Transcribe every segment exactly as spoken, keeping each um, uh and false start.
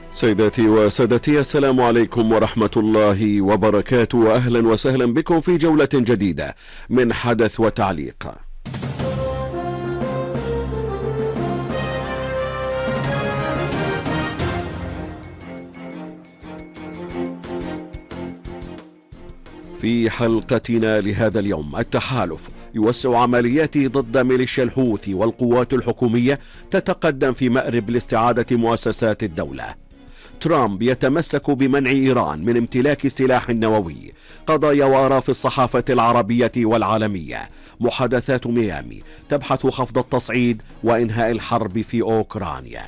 سيداتي وسادتي، السلام عليكم ورحمة الله وبركاته، وأهلا وسهلا بكم في جولة جديدة من حدث وتعليق. في حلقتنا لهذا اليوم، التحالف يوسع عملياته ضد ميليشيا الحوثي والقوات الحكومية تتقدم في مأرب لاستعادة مؤسسات الدولة. ترامب يتمسك بمنع إيران من امتلاك السلاح النووي. قضايا وآراء في الصحافة العربية والعالمية. محادثات ميامي تبحث خفض التصعيد وإنهاء الحرب في أوكرانيا.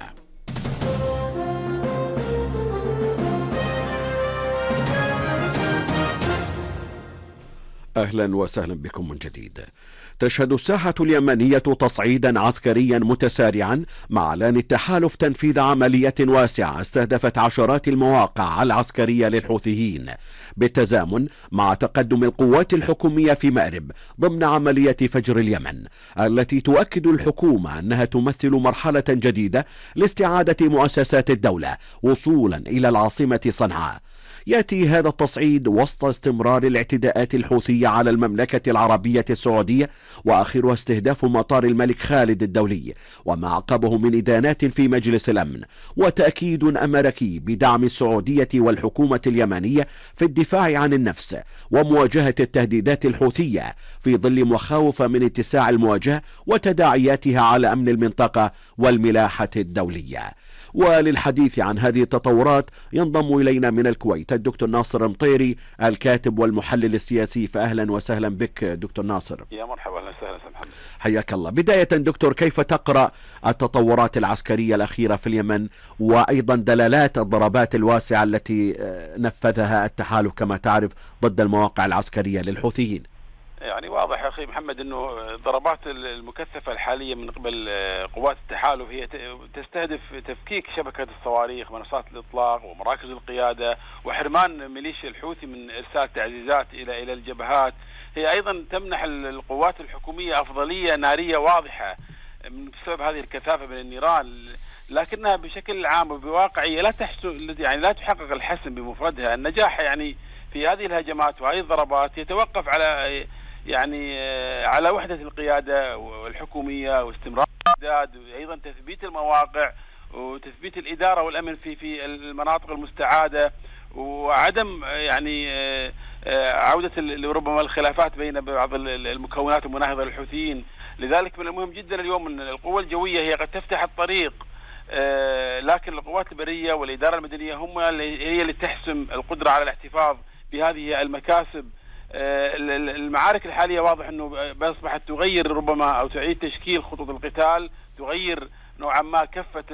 أهلا وسهلا بكم من جديد. تشهد الساحة اليمنية تصعيدا عسكريا متسارعا مع إعلان التحالف تنفيذ عملية واسعة استهدفت عشرات المواقع العسكرية للحوثيين، بالتزامن مع تقدم القوات الحكومية في مأرب ضمن عملية فجر اليمن، التي تؤكد الحكومة أنها تمثل مرحلة جديدة لاستعادة مؤسسات الدولة وصولا إلى العاصمة صنعاء. يأتي هذا التصعيد وسط استمرار الاعتداءات الحوثية على المملكة العربية السعودية، وآخرها استهداف مطار الملك خالد الدولي وما عقبه من إدانات في مجلس الأمن، وتأكيد أمريكي بدعم السعودية والحكومة اليمنية في الدفاع عن النفس ومواجهة التهديدات الحوثية في ظل مخاوف من اتساع المواجهة وتداعياتها على أمن المنطقة والملاحة الدولية. وللحديث عن هذه التطورات ينضم إلينا من الكويت الدكتور ناصر مطيري، الكاتب والمحلل السياسي. فأهلا وسهلا بك دكتور ناصر. يا مرحبا، أهلا وسهلا محمد. حياك الله. بداية دكتور، كيف تقرأ التطورات العسكرية الأخيرة في اليمن، وأيضا دلالات الضربات الواسعة التي نفذها التحالف كما تعرف ضد المواقع العسكرية للحوثيين؟ يعني واضح أخي محمد أنه الضربات المكثفة الحالية من قبل قوات التحالف هي تستهدف تفكيك شبكة الصواريخ، منصات الإطلاق ومراكز القيادة، وحرمان ميليشيا الحوثي من إرسال تعزيزات إلى إلى الجبهات. هي أيضا تمنح القوات الحكومية أفضلية نارية واضحة بسبب هذه الكثافة من النيران، لكنها بشكل عام وبواقعية لا تحسن يعني لا تحقق الحسم بمفردها. النجاح يعني في هذه الهجمات وهذه الضربات يتوقف على يعني على وحدة القيادة والحكومية واستمرار الإعداد، وأيضا تثبيت المواقع وتثبيت الإدارة والأمن في في المناطق المستعادة، وعدم يعني عودة ربما الخلافات بين بعض المكونات المناهضة للحوثيين. لذلك من المهم جدا اليوم أن القوى الجوية هي قد تفتح الطريق، لكن القوات البرية والإدارة المدنية هم هي اللي تحسم القدرة على الاحتفاظ بهذه المكاسب. المعارك الحالية واضح أنه أصبحت تغير ربما أو تعيد تشكيل خطوط القتال، تغير نوعا ما كفة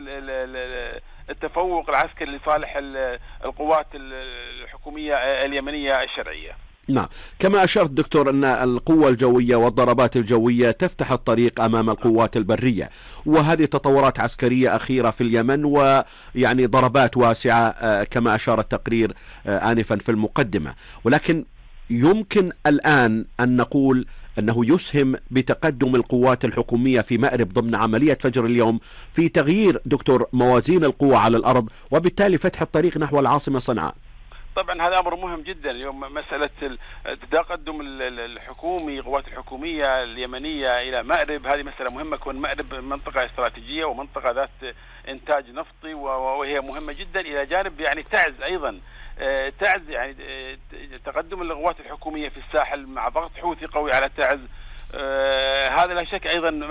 التفوق العسكري لصالح القوات الحكومية اليمنية الشرعية. نعم، كما أشرت دكتور أن القوة الجوية والضربات الجوية تفتح الطريق أمام القوات البرية، وهذه تطورات عسكرية أخيرة في اليمن، ويعني ضربات واسعة كما أشار التقرير آنفا في المقدمة. ولكن يمكن الآن أن نقول أنه يسهم بتقدم القوات الحكومية في مأرب ضمن عملية فجر اليوم في تغيير دكتور موازين القوى على الأرض، وبالتالي فتح الطريق نحو العاصمة صنعاء. طبعا هذا أمر مهم جدا اليوم، مسألة التقدم الحكومي قوات الحكومية اليمنية إلى مأرب، هذه مسألة مهمة، كون مأرب منطقة استراتيجية ومنطقة ذات إنتاج نفطي، وهي مهمة جدا، إلى جانب يعني تعز أيضا تعز يعني تقدم القوات الحكومية في الساحل مع ضغط حوثي قوي على تعز. هذا لا شك أيضا